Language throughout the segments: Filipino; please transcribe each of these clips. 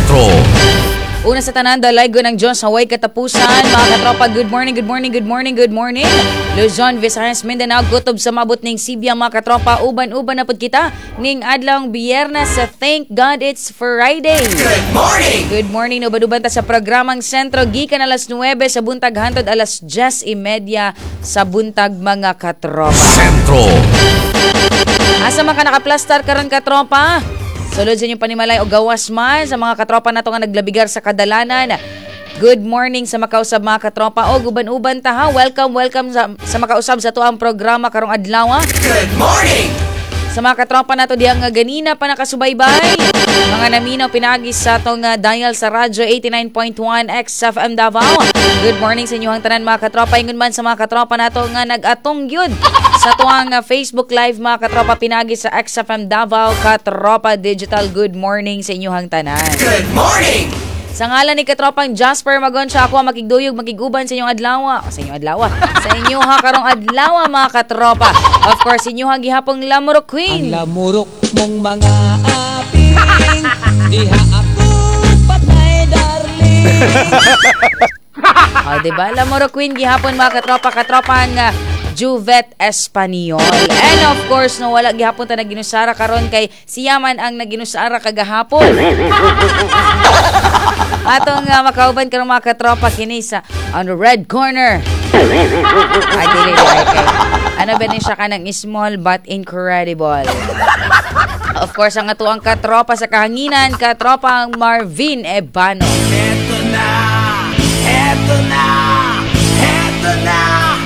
Sentro. Una sa tanan, dalaygo ng Diyos, haway katapusan. Mga katropa, good morning, good morning, good morning, good morning. Luzon, Visayas, Mindanao, gutob sa mabot ning Sibya, mga katropa. Uban-uban na pod kita ning adlawng Biyernes. Thank God it's Friday. Good morning. Good morning, uban-uban ta sa programang Sentro. Gikan alas 9 sa buntag hantod alas 10:30 sa buntag, mga katropa. Sentro. Asa man ka nakaplastar karon, katropa? Sulod sa inyong panimalay o gawas man sa mga katropa na ito nga naglabigar sa kadalanan. Good morning sa makausab, mga katropa. O guban-uban ta ha. Welcome sa makausab sa tuang programa karong adlaw. Good morning. Sa mga katropa na ito diyang ganina pa nakasubaybay. Mga naminaw pinagis sa itong dial sa radyo 89.1 XFM Davao. Good morning sa inyong tanan, mga katropa. Ingon man sa mga katropa na ito nga nag-atong yun sa tuang Facebook Live, mga katropa, pinagis sa XFM Davao Katropa Digital. Good morning sa inyong tanan. Good morning. Sa ngalan ni katropang Jasper Magoncha, ako makigduyog, makiguban sa inyong adlaw. Sa inyong karong adlaw, mga katropa. Of course, inyong gihapong Lamurok Queen. Ang lamurok mong mga aping, diha ako patay, darling. Diba? Lamurok Queen, gihapon, mga katropa, katropang Juvet Espanyol. And of course, no, wala gihapon ta naginusara karon kay siyaman ang naginusara kagahapon. Atong makauban karong, mga katropa, kini sa on the red corner. Ay, dili kay. Ano ba ni siya kanang small but incredible. Of course, ang atuang katropa sa kahanginan, katropang Marvin Ebano. Eto na. Eto na. Eto na.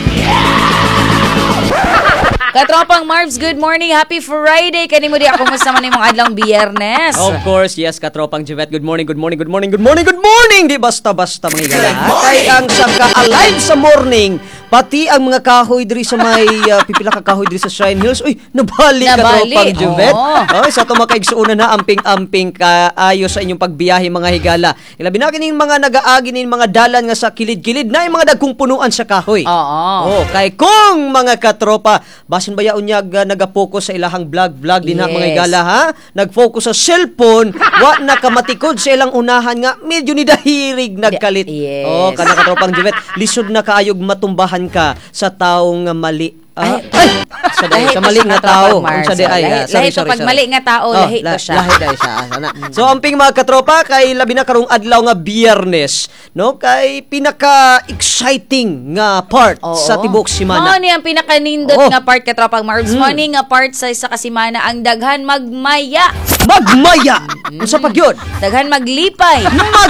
Katropang Marvs, good morning. Happy Friday. Kanimo di ako musta man imong adlong Biyernes. Of course, yes, katropang Juvet. Good morning, good morning, good morning, good morning, good morning. Di basta-basta mga igala. Kay ang saka alive sa morning. Pati ang mga kahoy diri sa may pipila ka kahoy diri sa Shrine Hills. Uy, nabali katropang Juvet. Oy, sa to makaigsuuna na amping-amping kaayo sa inyong pagbiyahe, mga higala. Ilabi na kining mga nagaagi ning mga dalan nga sa kilid-kilid na yung mga dagkong punuan sa kahoy. Oo. Kay kung mga katropa, basin ba yaon niya nagapokus sa ilahang vlog din ha, mga igala ha? Nag-focus sa cellphone, wa nakamatikod sa ilang unahan nga medyo ni dahirig nagkalit. Yes. Kana katropang Juvet, lisod na kaayog matumbahan ka sa taong mali. Sa mali nga tao. Lahit to pag mali nga tao, lahit to siya. Lahit dahil siya. So, amping mga katropa, kay labi na karong adlaw nga Biyernes, no? Kay pinaka-exciting nga part sa tibok simana. Ni ang pinaka-nindot nga part, katropang Marvs. Ni nga part sa isa ka simana, ang daghan magmaya. Unsa pag yun? Daghan maglipay.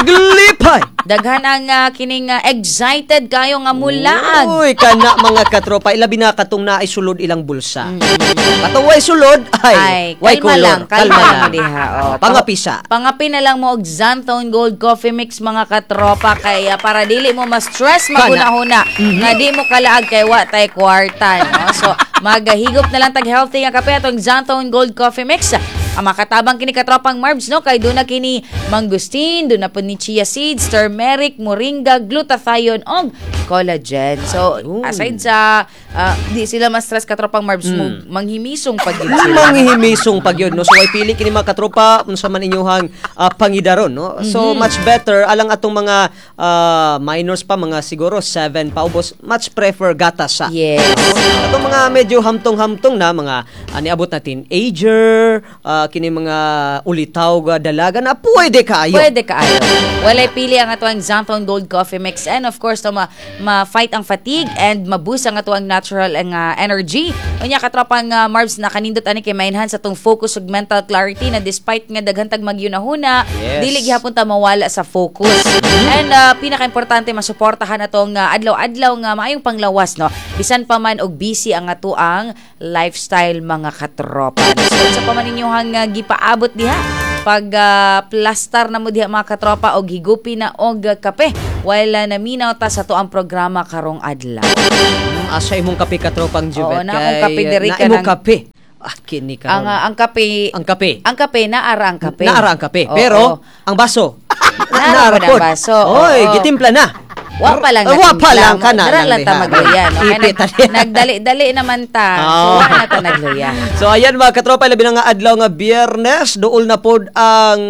Daghan ang kining excited kayo nga mulaag. Uy, kana mga katropa, ilabi na katong naay sulod ilang bulsa. Katong way sulod, way kulor. Kalma lang diha. Pangapisa. Pangapi na lang mo og Xantone Gold Coffee Mix, mga katropa, kaya para dili mo ma-stress maguna-huna. Nga di mo kalaag kay wa tay kwarta, no? So, magahigop na lang tag healthy nga kape atong Xantone Gold Coffee Mix. Ang makatabang kini katropang Marbs, no? Kay doon na kini mangustin, doon na po ni chia seeds, turmeric, moringa, glutathione, og collagen. So, aside sa di sila ma-stress, katropang Marbs, manghimisong pag yun sila. Manghimisong pag yun, no? So, ay pili kini mga katropa, unsa man inyuhang pangidaron, no? So, much better, alang atong mga minors pa, mga siguro 7 pa, ubos, much prefer gatas sa. Yes. Atong mga medyo hamtong-hamtong na, mga niabot na teenager, kini mga ulitaw ga dalaga na pwede kaayo. Walay pili ang atuang Xantone Gold Coffee Mix, and of course to ma-fight ang fatigue and maboost ang atuang natural energy. Unya katropang Marbs, nakanindot ani kay ma-enhance atong focus ug mental clarity na despite nga daghantag magyunahuna, dili gyapon ta mawala sa focus. And pinaka-importante masuportahan atong adlaw-adlaw nga maayong panglawas, no. Bisan pa man og busy ang atuang lifestyle, mga katropa. So sa pamaninyohang gipaabot diha pag plastar na mo diha, mga katropa, og higupi na og kape while naminaw ta sa to ang programa karong adlaw. Asa imong kape, katropang Juvet? Na akong kape diri ka imong kape. Kini ka. Ang kape naara ang kape. Pero ang baso naara ang baso. Oy, gitimpla na. Wa pa lang ka na. Dara lang ta magluya, no? Nagdali-dali naman ta. So, na ta nagluya. So, ayan mga katropa, labi na nga adlaw nga Biyernes, dool na pod ang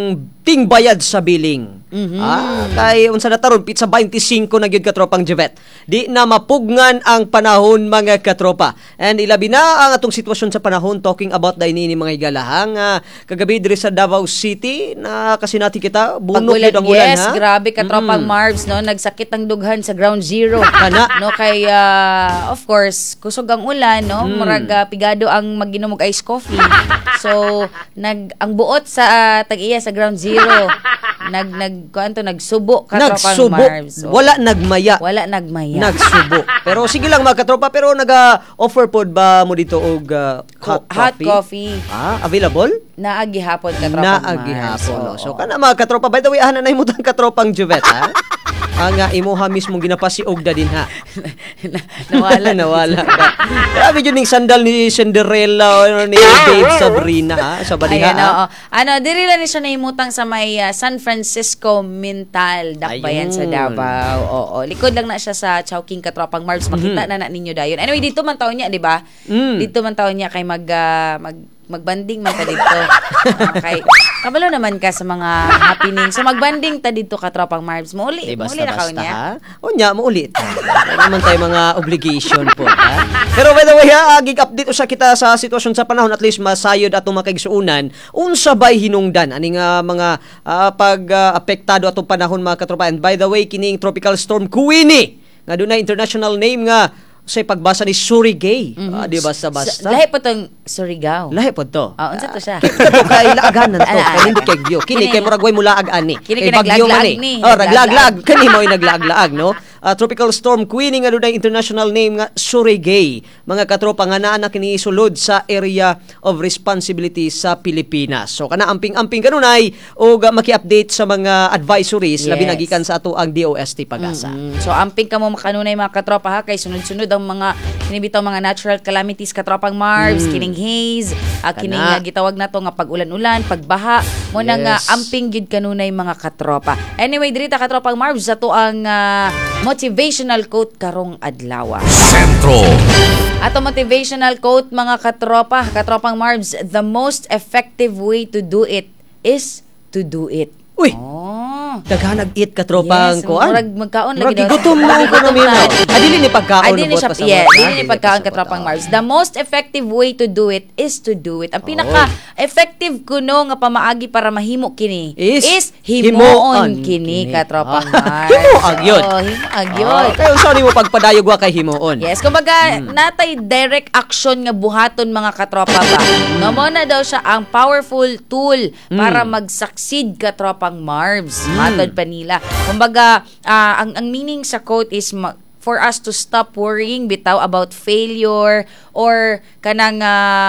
ting bayad sa billing. Kay unsa na taron pizza 25 na gyud katropang Jevet. Di na mapugngan ang panahon mga katropa. And ilabi na ang atong sitwasyon sa panahon, talking about daini mga igalahang kagabi diri sa Davao City na kasi natin kita bunok gyud ang ulan yes, ha. grabe katropang Marbs, no, nagsakit ang dughan sa ground zero. Kana. No, kay of course kusog ang ulan, no, murag pigado ang maginom og ice coffee. So ang buot sa tag-iya sa ground zero nagsubo katropang Marbs. Wala nagmaya. Wala nagmaya. Nagsubo. Pero sige lang mga katropa, pero naga-offer pod ba mo dito og hot coffee? Available? Naagihapon katropang Marbs. Naagihapon. So kana mga katropa, by the way, ana na imutang katropang Juvet ha. Ang imuha mismong ginapasiog da din ha. Nawala ka. Grabe yun yung sandal ni Cinderella o ni Babe Sabrina ha, sa baliha. Ayan, diri lang ni siya naimutang sa may San Francisco Mintal, Dakbayan sa Davao. Oo, likod lang na siya sa Chowking katropang Marbs. Makita na ninyo dayon. Anyway, dito man taon niya, di ba? Dito man taon niya kay magbanding man ta dito. Okay. Kabalo naman ka sa mga happening. So magbanding ta dito katropang Marbs. Mauli na kaon niya. Unya mo ulit. Naman tayo mga obligation po ha. Pero by the way gig-update usa kita sa sitwasyon sa panahon, at least masayod atong makaigsuunan unsa bay hinungdan aning mga pag-apektado atong panahon mga katropa. And by the way, kining tropical storm Queenie nga dunay international name nga sa pagbasa ni Surigay. Di basta-basta. Lahi po tong Surigao. Lahi po to. Unsa to siya? Ito kay laaganan to. Kay hindi kay Gyo. Kini kay murag way mula ag-ani. Kini naglaglag ni. Raglag-lag. Kani mo naglag-lag, no? Tropical storm Queenie nga dunay international name nga Surigay. Mga katropa nga naa na kini sulod sa area of responsibility sa Pilipinas. So kana amping-amping kanunay og maki-update sa mga advisories labi na gikan sa ato ang DOST Pag-asa. So amping kamo makanunay mga katropa ha, kay sunod-sunod ang mga kinibitaw mga natural calamities katropang Marbs, kining haze, kining gitawag nato nga pag-ulan-ulan, pagbaha, mo na nga amping gid kanunay mga katropa. Anyway, diri ta katropang Marbs ato ang motivational quote karong adlaw. Sentro. Ato motivational quote mga katropang Marbs, the most effective way to do it is to do it. Uy! Daghanag it katropang kuan. Murag magkaon lagi daw. Gutom mo ko na mino. Dili ni pagkaon dili ni pagkaon katropang Marbs. The most effective way to do it is to do it. Ang pinaka effective kuno nga pamaagi para mahimo kini is himuon kini katropang Marbs. Himuag yun. Himuag yun. Kaya sorry mo pagpadayog wa kay himuon. Yes, kumbaga natay direct action nga buhaton mga katropa ba. No mo na daw siya ang powerful tool para mag-succeed katropang Marbs. Matod pa nila. Kumbaga, ang meaning sa quote is for us to stop worrying bitaw about failure or kanang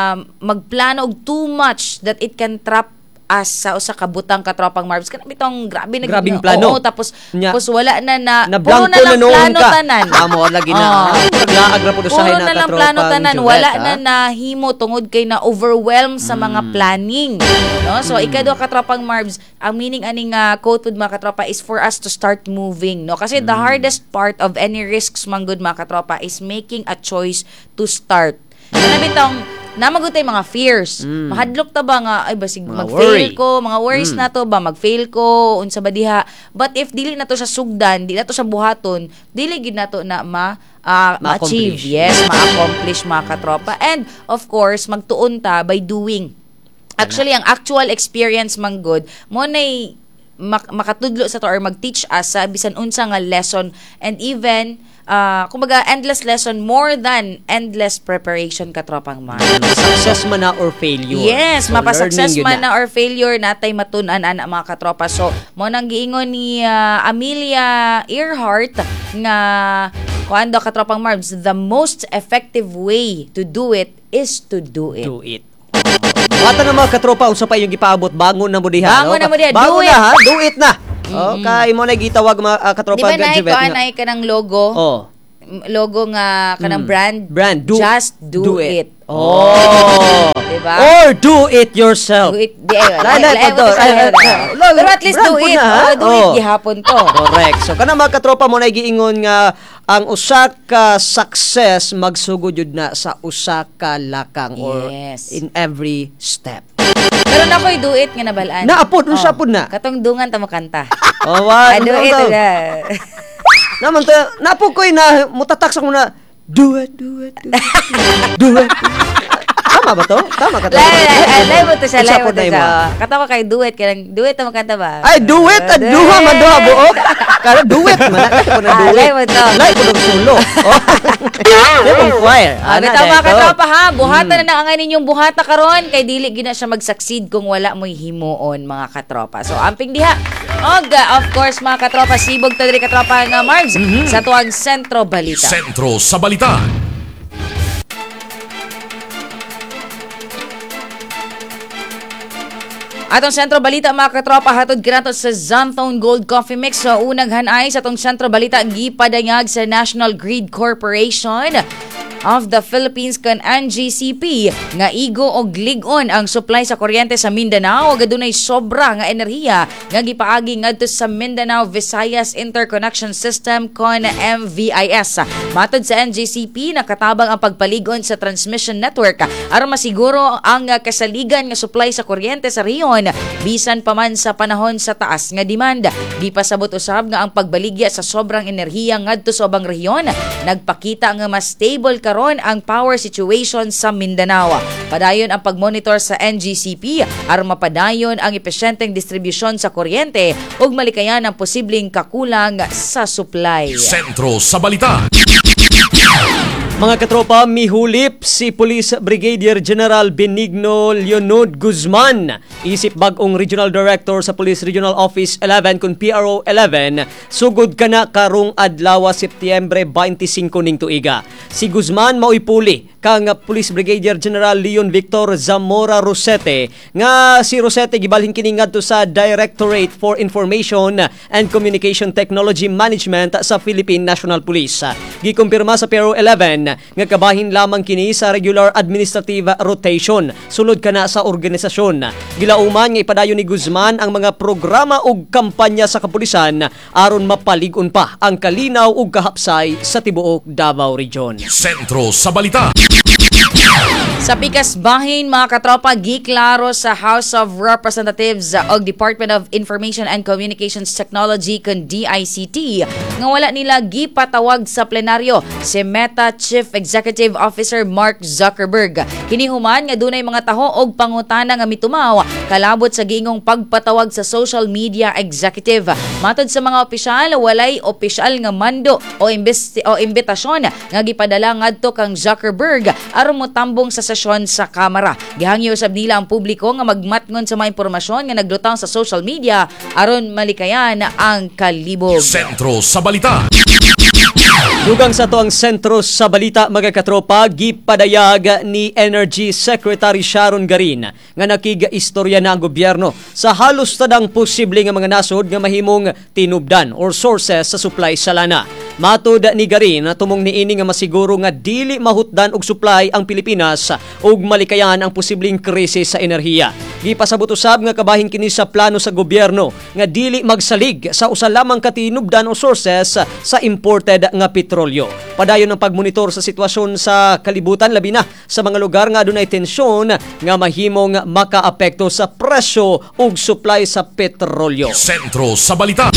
magplano og too much that it can trap us sa usa ka butang katropang Marbs. Kana bitong grabing plano. Tapos wala na puro na lang plano tanan. Amo lagi na. Naagra pud usahay na lang plano tanan, wala na nahimo tungod kay na overwhelm sa mga planning. No? So ikado katropang Marbs, ang meaning aning quote with mga katropa is for us to start moving, no? Kasi the hardest part of any risks manggod mga katropa is making a choice to start. Kana bitong namagutay mga fears. Mahadlok ta ba nga ay basig mag-fail ko, mga worries na to ba mag-fail ko unsa ba diha. But if dili na to sa sugdan, dili na to sa buhaton, dili gid na to na ma-achieve. Yes, ma-accomplish mga katropa. And of course, magtuon ta by doing. Actually, ang actual experience man good mo nay makatudlo sa to or mag-teach us sa bisan unsa nga lesson, and even kumbaga endless lesson more than endless preparation katropang Marbs. Success man na or failure. Yes, so mapa-success man na or failure natay matun-an ana mga katropa. So mo nang giingon ni Amelia Earhart nga kuando katropang Marbs, the most effective way to do it is to do it. Do it. Bata na mga katropa, unsa pa yung gipaabot, bangon na mo diha. Bangon na mo diha, do it na. Okay, mo na gitawag mga katropa Gadget. Di ba naay ka ng logo? Logo nga kanang brand. Just do it. Diba? Or do it yourself. Do it. Pero at least do it. Do it gihapon to. Correct. So kana mga katropa mo na giingon nga ang usa ka success magsugod yun na sa usa ka lakang or in every step. Pero na ko'y duit nga nabalaan. Naapod, unsa apod na? Katong dungan ta mo kanta. Oh, wa. Duit na. Naman to, naapod ko'y na mutatak sa muna. Do it. Tama ba to? Tama ka to? Lay mo to siya, lay mo Usapod to na siya. imo. Katawa kay duet, duet na mo kanta ba? Ay, do it at duha man duha buok. Kaya do it man. Lay ko na do it. Lay mo to. Lay ko ng sulo. Lay mo choir. Tama ka tropa ha. Buhatan na ang ninyong buhata karon kay dili gina siya mag-succeed kung wala mo'y himuon mga katropa. So amping diha. Og of course mga katropa, sibog ta diri katropa nga Margs sa tuwang Sentro Balita. Sentro sa Balita. Atong Sentro Balita mga katropa hatod kinato sa Zantone Gold Coffee Mix. So unang hanay sa atong Sentro Balita gipadayag sa National Grid Corporation of the Philippines kan NGCP nga igo og lig-on ang supply sa kuryente sa Mindanao ug adunay sobra nga enerhiya nga gipaagi ngadto sa Mindanao Visayas Interconnection System kon MVIS. Matod sa NGCP nakatabang ang pagpalig-on sa transmission network aron masiguro ang kasaligan nga supply sa kuryente sa rehiyon bisan pa man sa panahon sa taas nga demand. Gipasabot usab nga ang pagbaligya sa sobrang enerhiya ngadto sa ubang rehiyon nagpakita nga mas stable karon ang power situation sa Mindanao. Padayon ang pagmonitor sa NGCP aron mapadayon ang epesyenteng distribusyon sa kuryente ug malikayan ang posibleng kakulang sa supply. Sentro sa Balita. Mga katropa, mihulip si Police Brigadier General Benigno Leonod Guzman, isip bagong Regional Director sa Police Regional Office 11 kun PRO 11, sugod kana karong adlaw Setyembre 25 ning tuiga. Si Guzman mao'y kang Police Brigadier General Leon Victor Zamora Rosete nga si Rosete gibalhin kini ngadto sa Directorate for Information and Communication Technology Management sa Philippine National Police. Gikumpirma sa PRO 11 nga kabahin lamang kini sa regular administrative rotation sulod kana sa organisasyon. Gilauman nga ipadayon ni Guzman ang mga programa ug kampanya sa kapulisan aron mapalig-on pa ang kalinaw ug kahapsay sa tibuok Davao Region. Sentro sa Balita. Sa pikas bahin mga katropa, giklaro sa House of Representatives o Department of Information and Communications Technology kun DICT nga wala nila gipatawag sa plenaryo si Meta Chief Executive Officer Mark Zuckerberg. Kinihuman nga dunay mga taho og pangutana nga mitumaw kalabot sa giingong pagpatawag sa social media executive. Matod sa mga opisyal, walay opisyal nga mando o imbitasyon nga gipadala ngadto kang Zuckerberg aron motambong sa sesyon sa Kamara. Gihangyo usab nila ang publiko nga magmatngon sa mga impormasyon nga naglutang sa social media aron malikayan ang kalibog. Sentro sa Balita. Dugang sa to ang Sentro sa Balita mga katropa, gipadayag ni Energy Secretary Sharon Garin nga nakiga-istorya na ang gobyerno sa halos tadang posible nga mga nasod nga mahimong tinubdan or sources sa supply sa lana. Matod ni Garin, tumong niini nga masiguro nga dili mahutdan og supply ang Pilipinas ug malikayan ang posibleng krisis sa enerhiya. Gipasabot usab nga kabahin kini sa plano sa gobyerno nga dili magsalig sa usa lamang katinubdan o sources sa imported nga petrolyo. Padayon ang pagmonitor sa sitwasyon sa kalibutan labi na sa mga lugar nga adunay tensyon nga mahimong makaapekto sa presyo ug supply sa petrolyo. Sentro sa Balita.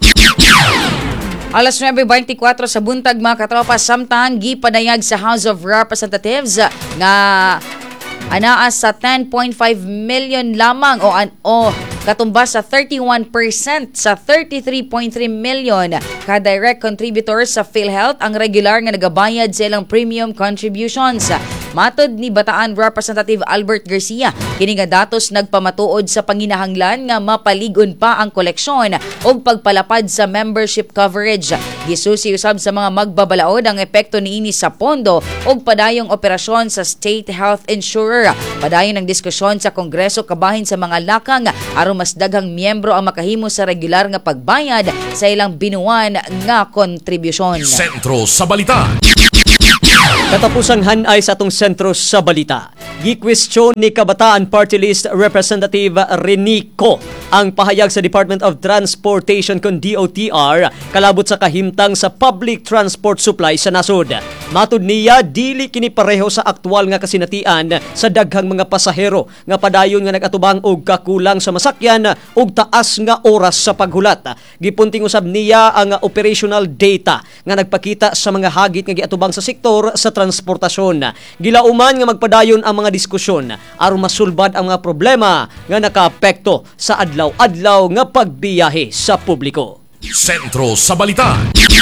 Alas 9:24 sa buntag mga katropa, samtang gipadayag sa House of Representatives nga anaa sa 10.5 million lamang o katumbas sa 31% sa 33.3 million ka-direct contributors sa PhilHealth ang regular nga nagabayad sa ilang premium contributions. Matod ni Bataan Representative Albert Garcia, kini nga datos nagpamatuod sa panginahanglan nga mapalig-on pa ang koleksyon o pagpalapad sa membership coverage. Gisusi usab sa mga magbabalaod ang epekto niini sa pondo o padayong operasyon sa state health insurer. Padayon ang diskusyon sa Kongreso kabahin sa mga lakang aron mas daghang miyembro ang makahimo sa regular nga pagbayad sa ilang binuwan nga kontribusyon. Sentro sa Balita. Katapusang hanay sa atong Sentro sa Balita. Gikwestiyon ni Kabataan Party List Representative Renico ang pahayag sa Department of Transportation kun DOTR kalabot sa kahimtang sa public transport supply sa nasod. Matud niya dili kini pareho sa aktwal nga kasinatian sa daghang mga pasahero nga padayon nga nagatubang og kakulang sa masakyan ug taas nga oras sa paghulat. Gipunting usab niya ang operational data nga nagpakita sa mga hagit nga giatubang sa sektor sa transportasyon. Gilauman nga magpadayon ang mga diskusyon aron masulbad ang mga problema nga nakaapekto sa adlaw-adlaw nga pagbiyahe sa publiko. Sentro sa Balita.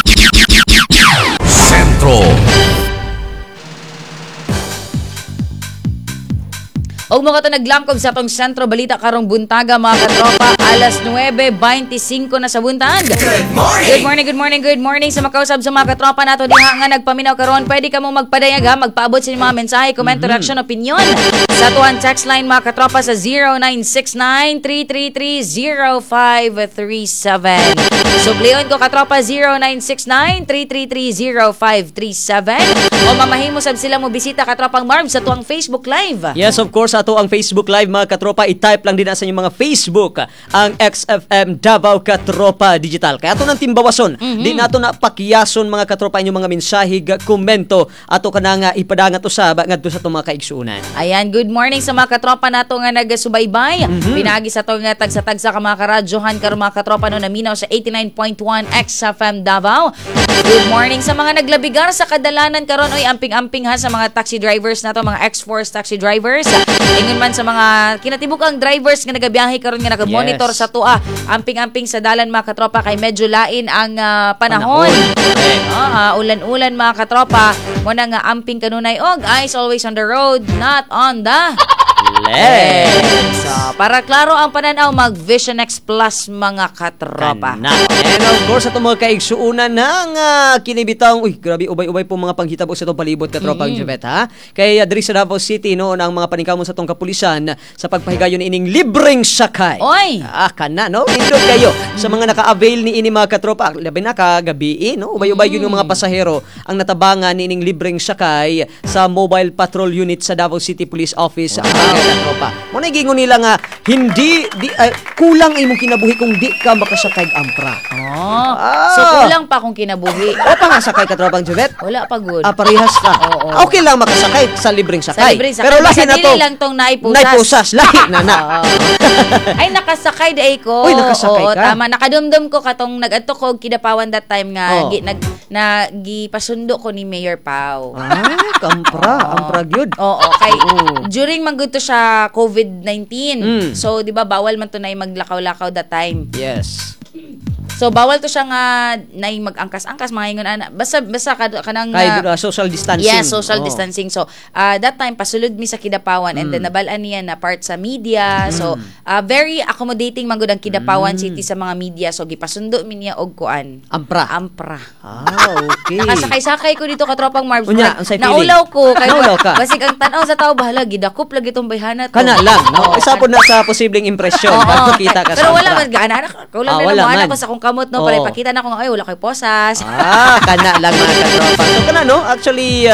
Sentro. Og mga ito naglangkob sa atong sentro balita karong buntaga mga katropa, alas 9:25 na sa buntag. Good morning! Good morning sa makausab sa mga katropa nato diha nga nagpaminaw karon. Pwede ka mo magpadayag ha, magpaabot sa inyong mga mensahe, komento, reaction, opinion sa tuwan text line mga katropa sa 0969-333-0537. Subliyon ko katropa 0969-333-0537 o mamahimo sab sila mo bisita katropang Marv sa tuwang Facebook Live. Yes, of course, ato ang Facebook Live mga katropa. I-type lang din sa inyong mga Facebook ang XFM Davao Katropa Digital. Kaya ato nang timbawason. Di nato na pakiyason mga katropa inyong mga mensahig, komento ato kanang ipadangat usab ngadto sa itong mga kaigsuunan. Ayan, good morning sa mga katropa nato nga nagasubaybay. Pinagi sa to nga tagsa-tagsa ka mga karadyohan karon mga katropa no naminaw sa 89.1 XFM Davao. Good morning sa mga naglabigar sa kadalanan karon oy amping-amping ha sa mga taxi drivers nato, mga X-Force taxi drivers. Ingon man sa mga kinatibukang drivers nga nagabiyahe karon nga nagamonitor sa tua. Amping-amping sa dalan mga katropa kay medyo lain ang panahon. Ulan-ulan mga katropa. Mo na nga amping kanunay og eyes always on the road, not on the Let's! So, para klaro ang pananaw, mag Vision X Plus mga katropa. And of course, itong mga kaigsuunan ng kinibitang, grabe, ubay-ubay po mga panghitabo sa itong palibot katropang Javet, ha? Kaya diri sa Davao City, noon ang mga paningkamon sa itong kapulisan sa pagpahigayon ni ining libreng sakay. Oy! Kana, no? Indot kayo sa mga naka-avail ni ini mga katropa. Labi na kagabi, no? Ubay-ubay yun yung mga pasahero ang natabangan ni ining libreng sakay sa Mobile Patrol Unit sa Davao City Police Office. Katropa. Muna gingon nila nga kulang imong kinabuhi kung di ka makasakay ampra. So kulang pa kung kinabuhi. O pa nga sakay katropang Juvet? Wala pa good. Parehas ka. Oo. Okay lang makasakay sa libreng sakay. Sa libreng sakay. Pero lahi Basta na dili to. lang tong naipusas. Naipusas. Lahi na na. Ay, nakasakay day ko. Uy, nakasakay Oo, ka? tama. Nakadumdum ko katong nag-adto ko Kidapawan that time nga gipasundo ko ni Mayor Pau. Ampra gyud. Oo, kay during manggod to siya COVID-19. So, di ba, bawal man to na maglakaw-lakaw that time. Yes. So, bawal to siya nga na mag-angkas-angkas, mga ingon ana. Basta kanang Social distancing. yes, social distancing. So, that time, pasulod mi sa Kidapawan and then nabalaan niya na part sa media. So, very accommodating manggod ang Kidapawan City sa mga media. So, gipasundo mi niya og kuan. Ampra. Okay. Nakasakay-sakay ko dito katropang Marbs. Unya, ang say feeling? Naulaw ko. Naulaw ka? Basig ang tanaw sa tao, bahala, gidakop lagi itong bayhana to. Kana lang, no? Isa po na sa posibleng impresyon bago kita ka sa pero wala ampra. man gana. Kulang na wala naman man. ako sa kong kamot, no? Oo. Para ipakita na ko nga, ay, wala kay posas. Kana lang mga katropa. So kana no, actually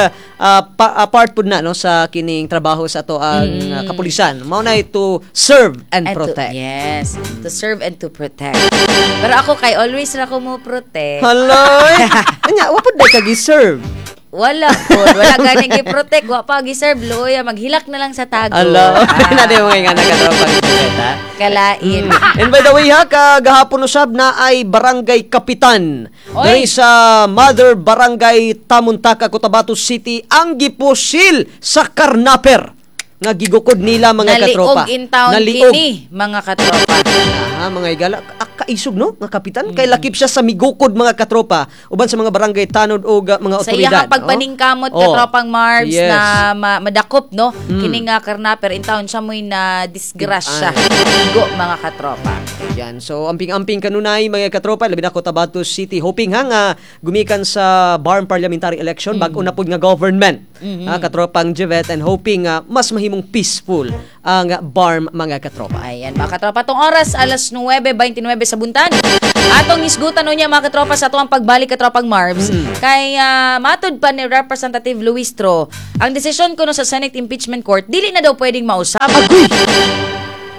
part pud na no sa kining trabaho sa to ang kapulisan. Mao na to serve and protect. Yes, to serve and to protect. Pero ako kay always ra ko mo protect. Haloy. Anya, wa pud day ka gi-serve. Wala po. Wala ganing i-protect. Wa pa gi-serve. Loya, maghilak na lang sa tago. Hello. Na di mga nga nagatropa ha. Kalain. And by the way ha, kagahapon usab na ay barangay kapitan. Oy. Diri sa Mother Barangay Tamuntaka, Cotabato City ang gipusil sa karnaper nga gigukod nila mga katropa. Naliog in town kini, mga katropa. Mga igala, kaisog no, mga kapitan. Kay lakip siya sa migukod mga katropa, uban sa mga barangay tanod o mga Sa otoridad. iyang pagpaningkamot katropang Marbs Yes. na madakop, no? Kini nga karnaper in town siya mo'y na disgrasya. Go, mga katropa. Yan. So, amping-amping kanunay mga katropa, labi na Cotabato City. Hoping nga gumikan sa BARM parliamentary election, bago na po nga government. Katropang Jevet, and hoping mas mahimong peaceful ang BARM mga katropa. Ayan, mga katropa. Itong oras, alas 9:29 sa buntag. Atong isgutan no niya mga katropa sa tuwang pagbalik katropang Marbs. Kay matod pa ni Representative Luis Tro, ang desisyon kuno sa Senate Impeachment Court, dili na daw pwedeng mausap.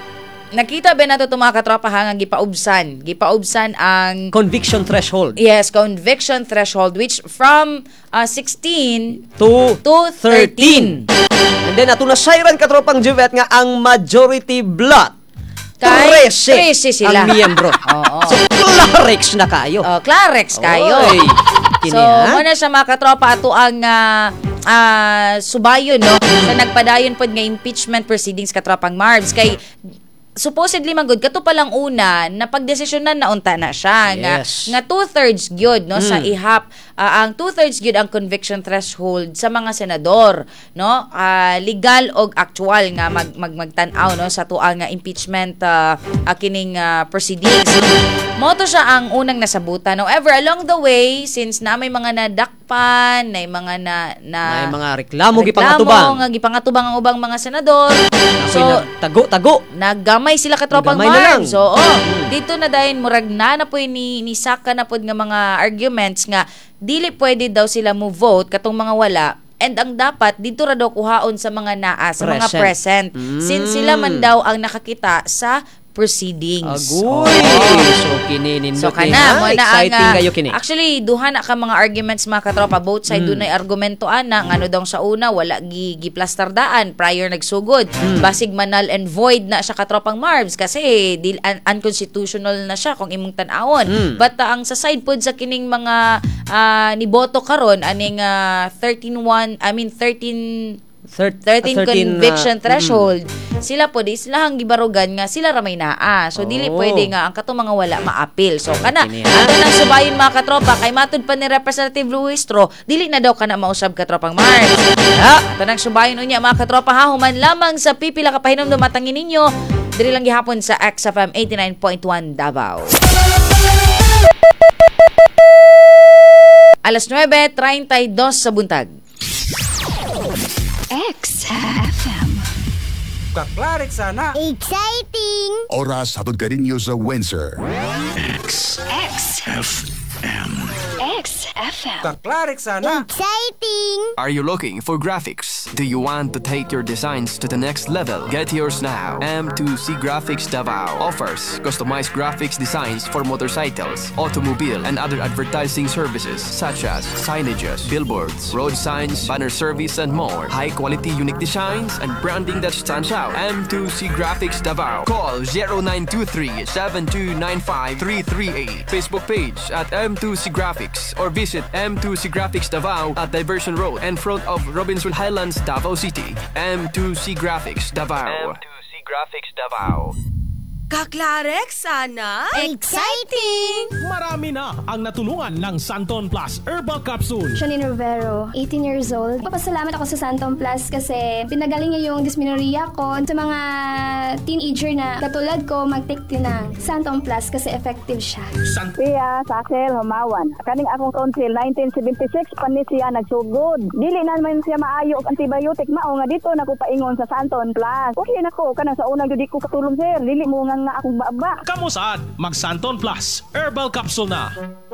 Nakita ba nato itong mga katropa nga gipaubsan ang Conviction threshold. yes, conviction threshold which from 16 To to 13. And then ato na sayran katropang Juvet nga ang majority blood. Kay 13 13 sila. ang miyembro. Oo. So, Clarex na kayo. Oh, Clarex kayo. Oy, kini, So, ha? muna sa mga katropa ato ang subayon no sa nagpadayon pod nga impeachment proceedings katropang Marbs kay supposedly manggod kato pa lang una na pagdesisyonan na unta na siya Yes. nga 2/3 gyud no sa ihap ang 2/3 gyud ang conviction threshold sa mga senador no legal og actual nga magtan-aw no sa tuang nga impeachment kining proceedings mo to siya ang unang nasabutan. However, along the way, since na may mga nadakpan, na mga May mga reklamo gipangatubang. nga gipangatubang ang ubang mga senador. So, So, tago. naggamay sila katropang Naggamay na lang. Marbs. So, dito na dayon murag na po ni saka na pod nga mga arguments nga dili pwede daw sila mo vote katong mga wala. And ang dapat dito ra daw kuhaon sa mga naa, sa mga present. Since sila man daw ang nakakita sa proceedings. Agoy. So, kini nindot So kana mo na exciting ang kayo kini. actually duha na ka mga arguments mga katropa both side dunay argumento ana ngano daw sa una wala giplastardaan prior nagsugod basig manal and void na siya katropang Marbs kasi unconstitutional na siya kung imong tan-awon but ang sa side pod sa kining mga niboto karon aning 13 conviction threshold sila po di sila hang gibarugan nga sila ra may naa so dili pwede nga ang katong mga wala ma-appeal so kana ato nang subayon mga katropa kay matud pa ni Representative Luis Tro dili na daw kana mausab katropang Mars ato nang subayon unya mga katropa ha human lamang sa pipila ka pahinom dumatangin ninyo diri lang gihapon sa XFM 89.1 Davao. Alas 9:32 sa buntag. XFM. Kaklaret sana. Exciting! Oras hatod ka rin sa Windsor. XFM. Kaklaret sana. Exciting! Are you looking for graphics? Do you want to take your designs to the next level? Get yours now. M2C Graphics Davao offers customized graphics designs for motorcycles, automobile, and other advertising services such as signages, billboards, road signs, banner service, and more. High quality unique designs and branding that stands out. M2C Graphics Davao. Call 0923-7295-338. Facebook page at M2C Graphics or visit M2C Graphics Davao at Diversion Road in front of Robinson Highlands, Davao City. M2C Graphics Davao. M2C Graphics Davao. Kaklarek sana? Exciting! Marami na ang natulungan ng Santon Plus Herbal Capsule. Janine Rivero, 18 years old. Papasalamat ako sa Santon Plus kasi pinagaling niya yung dysmenorrhea ko sa mga teenager na katulad ko mag-take din ng Santon Plus kasi effective siya. Siya, Sakel, Humawan. Kaning akong tonsil, 1976, pani siya nagsugod. Dili naman siya maayo og antibiotic mao nga dito nakupaingon sa Santon Plus. Okay na ko, kanang sa unang jud ko katulong sir. Dili mo nga akong baba. Kamusaad, mag Santon Plus Herbal Capsule na.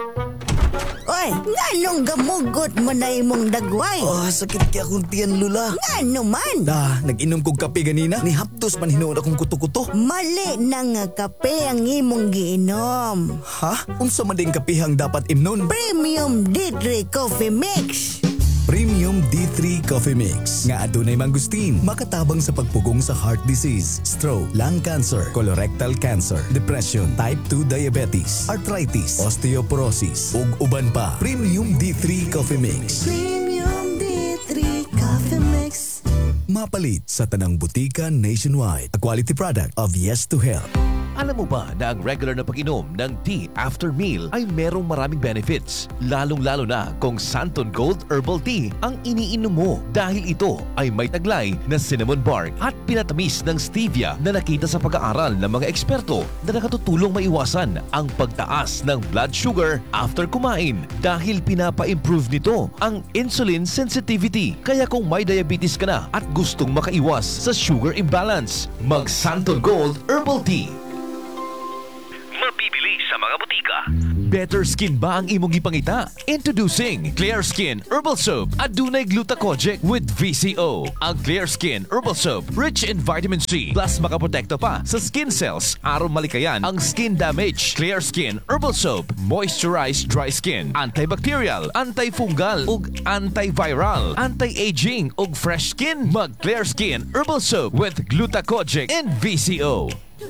Oy, nganong gamugot mo na imong dagway? Oh, sakit kaya akong tiyan, Lula. Ngano man? Nag-inom kong kape ganina. Ni haptos man hinuod akong kuto-kuto. Mali na nga kape ang imong giinom. Ha? Unsa man ding kapihang dapat imnon? Premium D3 Coffee Mix. Premium D3 Coffee Mix nga adunay mangustin, makatabang sa pagpugong sa heart disease, stroke, lung cancer, colorectal cancer, depression, type 2 diabetes, arthritis, osteoporosis ug uban pa. Premium D3 Coffee Mix. Premium D3 Coffee Mix. Mapalit sa tanang butika nationwide. A quality product of Yes to Health. Alam mo ba na ang regular na pag-inom ng tea after meal ay merong maraming benefits? Lalong-lalo na kung Santon Gold Herbal Tea ang iniinom mo dahil ito ay may taglay na cinnamon bark at pinatamis ng stevia na nakita sa pag-aaral ng mga eksperto na nakatutulong maiwasan ang pagtaas ng blood sugar after kumain dahil pinapa-improve nito ang insulin sensitivity. Kaya kung may diabetes ka na at gustong makaiwas sa sugar imbalance, mag Santon Gold Herbal Tea. Mabibili sa mga butika. Better skin ba ang imong ipangita? Introducing Clear Skin Herbal Soap. Adunay glutathione with VCO. Ang Clear Skin Herbal Soap, rich in vitamin C, plus makaprotekto pa sa skin cells aron malikayan ang skin damage. Clear Skin Herbal Soap, moisturize dry skin, antibacterial, antifungal ug antiviral, anti-aging ug fresh skin. Mag Clear Skin Herbal Soap with glutathione and VCO.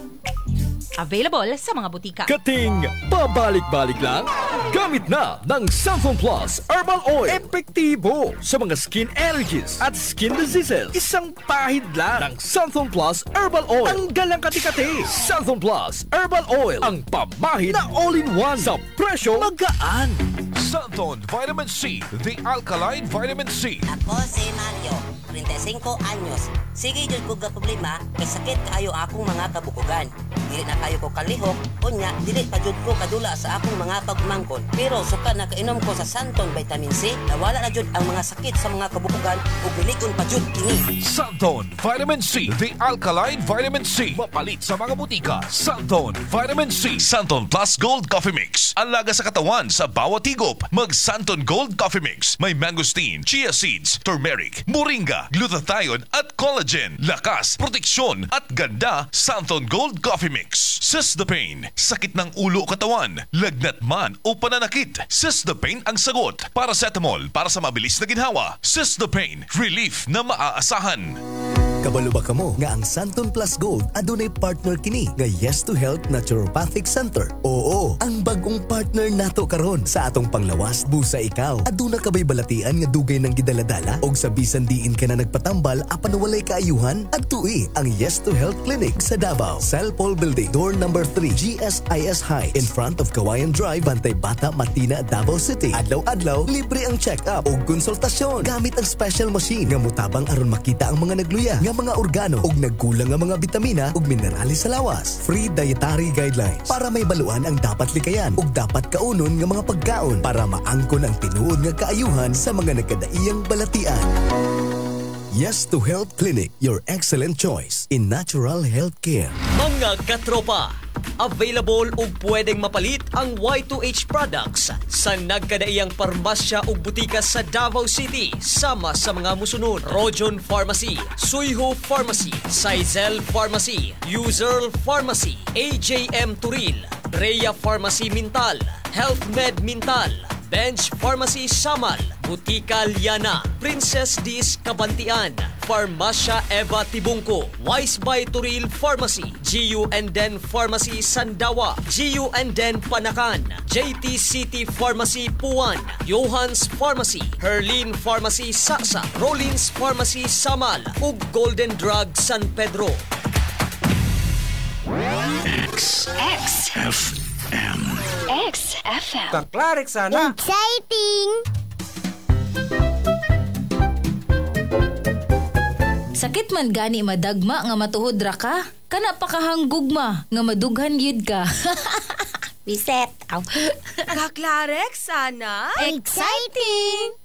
Available sa mga butika. Kating pabalik-balik lang? Gamit na ng Santon Plus Herbal Oil. Epektibo sa mga skin allergies at skin diseases. Isang pahid lang ng Santon Plus Herbal Oil. Tanggal ang kati-kati. Santon Plus Herbal Oil. Ang pamahid na all-in-one sa presyo magaan. Santon Vitamin C, the alkaline vitamin C. Ako si Mario, 35 anyos. Sige jud ko ga problema kay sakit kayo akong mga kabukugan. Dili na kayo ko kalihok, unya dili pa jud ko kadula sa akong mga pagmangkon. Pero suka na kainom ko sa Santon Vitamin C, nawala na jud ang mga sakit sa mga kabukugan ug biligon pa jud kini. Santon Vitamin C, the alkaline vitamin C. Mapalit sa mga butika. Santon Vitamin C. Santon Plus Gold Coffee Mix. Alaga sa katawan sa bawat higop. Mag Santon Gold Coffee Mix. May mangosteen, chia seeds, turmeric, moringa, glutathione at collagen. Lakas, proteksyon at ganda. Santon Gold Coffee Mix. Sesdapain, sakit ng ulo o katawan, lagnat man o pananakit. Sesdapain ang sagot. Paracetamol para sa mabilis na ginhawa. Sesdapain, relief na maaasahan. Kabalo ba kamo nga ang Santon Plus Gold adunay partner kini nga Yes to Health Naturopathic Center? Oo, ang bagong partner nato karon sa atong panglawas busa ikaw. Aduna ka ba'y balatian nga dugay ng gidaladala og sa bisan diin ka na nagpatambal apan walay kaayuhan? Adtui ang Yes to Health Clinic sa Davao, Cell Paul Building, door number 3, GSIS Heights, in front of Kawayan Drive, Bantay Bata, Matina, Davao City. Adlaw-adlaw libre ang check-up og konsultasyon gamit ang special machine nga mutabang aron makita ang mga nagluya nga mga organo ug nagkulang nga mga bitamina ug minerales sa lawas. Free dietary guidelines para may baluan ang dapat likayan ug dapat kaunon nga mga pagkaon para maangkon ang tinuod nga kaayuhan sa mga nagkadaiyang balatian. Yes to Health Clinic, your excellent choice in natural health care. Mga katropa, available ug pwedeng mapalit ang Y2H products sa nagkadaiyang parmasya ug butika sa Davao City sama sa mga musunod: Rojon Pharmacy, Suyho Pharmacy, Sizel Pharmacy, User Pharmacy, AJM Turil, Rhea Pharmacy Mintal, Health Med Mintal, Bench Pharmacy Samal, Butika Liana, Princess Dis Kabantian, Farmasya Eva Tibungko, Wise by Turil Pharmacy, GU and Den Pharmacy Sandawa, GU and Den Panakan, JT City Pharmacy Puan, Johans Pharmacy, Herlin Pharmacy Saksa, Rollins Pharmacy Samal, ug Golden Drug San Pedro. XFM. Kaklarik sana. Exciting! Sakit man gani madagma nga matuhod ra ka, kana pa kahanggugma nga madughan yun ka. Reset. Kaklarek sana. Exciting!